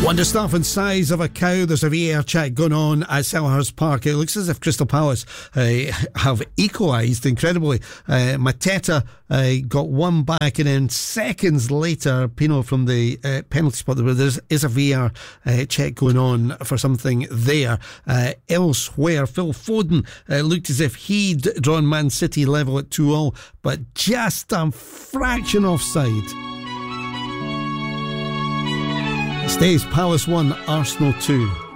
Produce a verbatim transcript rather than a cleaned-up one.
Wonder stuff and size of a cow. There's a V A R check going on at Selhurst Park. It looks as if Crystal Palace uh, have equalised incredibly. Uh, Mateta uh, got one back, and then seconds later, Pino from the uh, penalty spot. There is a V A R uh, check going on for something there. Uh, elsewhere, Phil Foden uh, looked as if he'd drawn Man City level at two all, but just a fraction offside. Stays Palace one, Arsenal two.